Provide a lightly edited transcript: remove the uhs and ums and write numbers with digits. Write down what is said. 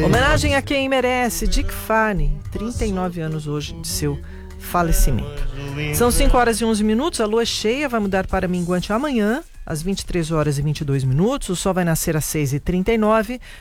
Homenagem a quem merece, Dick Farney, 39 anos hoje de seu falecimento. São 5 horas e 11 minutos, a lua cheia vai mudar para minguante amanhã, às 23 horas e 22 minutos, o sol vai nascer às 6h39,